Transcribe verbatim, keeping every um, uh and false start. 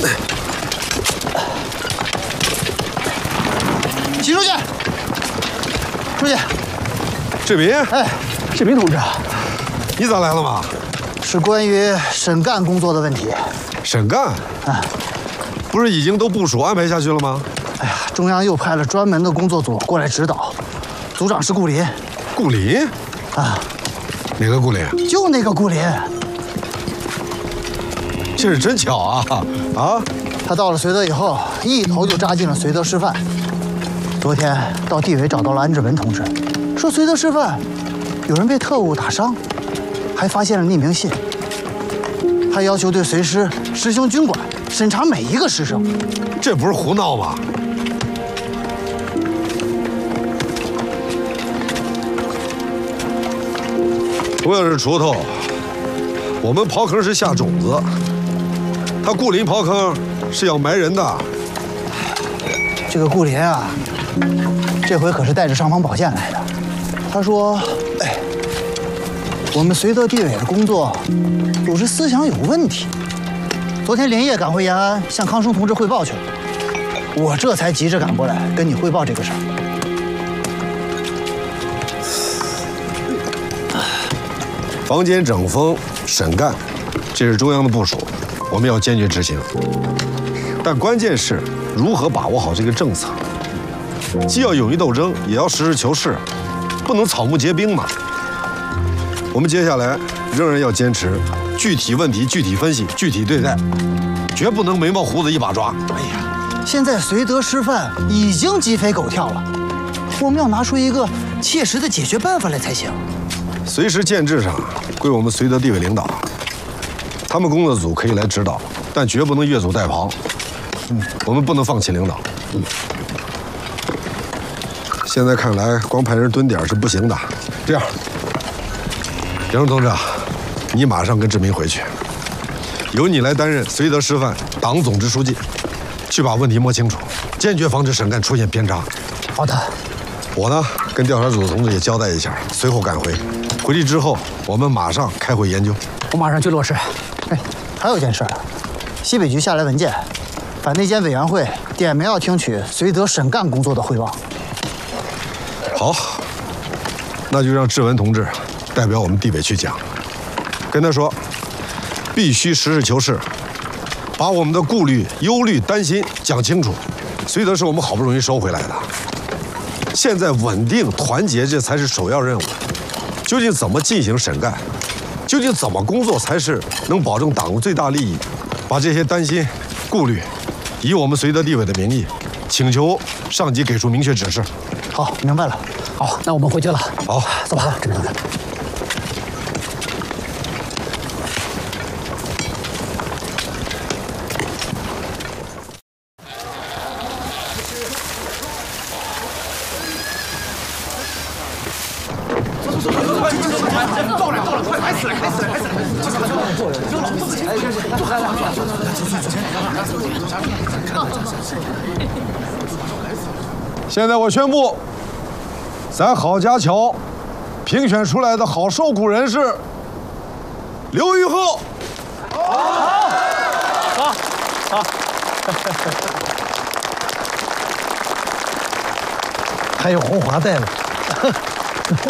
齐书记，书记， 志明， 哎，志明同志， 你咋来了嘛？ 是关于沈干工作的问题。 沈干？ 啊， 不是已经都部署安排下去了吗？ 哎呀，中央又派了专门的工作组过来指导，组长是顾林。 顾林？ 啊， 哪个顾林？ 就那个顾林。 这是真巧啊！啊， 他到了绥德以后，一头就扎进了绥德师范。昨天到地委找到了安志文同志，说绥德师范有人被特务打伤，还发现了匿名信。他要求对绥师实行军管，审查每一个师生。 这不是胡闹吗？同样是锄头，我们刨坑是下种子，他顾林刨坑是要埋人的。 这个顾林啊，这回可是带着尚方宝剑来的。他说：“哎，我们绥德地委的工作有时思想有问题。昨天连夜赶回延安，向康生同志汇报去了。我这才急着赶过来跟你汇报这个事儿。” 房间整风、沈干，这是中央的部署，我们要坚决执行。但关键是如何把握好这个政策，既要勇于斗争，也要实事求是，不能草木皆兵嘛。我们接下来仍然要坚持具体问题具体分析、具体对待，绝不能眉毛胡子一把抓。 哎呀，现在绥德师范已经鸡飞狗跳了，我们要拿出一个切实的解决办法来才行。 随时建制上归我们绥德地委领导，他们工作组可以来指导，但绝不能越俎代庖。嗯，我们不能放弃领导。嗯，现在看来，光派人蹲点是不行的。这样，杨同志，你马上跟志明回去，由你来担任绥德师范党总支书记，去把问题摸清楚，坚决防止沈干出现偏差。 好的。 我呢，跟调查组的同志也交代一下，随后赶回。回去之后，我们马上开会研究。 我马上去落实。 哎，还有件事儿，西北局下来文件，把那间委员会点名要听取绥德沈干工作的汇报。 好，那就让志文同志代表我们地委去讲，跟他说，必须实事求是，把我们的顾虑、忧虑、担心讲清楚。绥德是我们好不容易收回来的，现在稳定团结这才是首要任务。究竟怎么进行审干？究竟怎么工作才是能保证党的最大利益？把这些担心、顾虑，以我们绥德地委的名义，请求上级给出明确指示。 好，明白了。 好，那我们回去了。 好， 走吧，志明同志。 现在我宣布，咱郝家桥评选出来的好受苦人是刘玉鹤。 好，好，好， 还有红花带呢。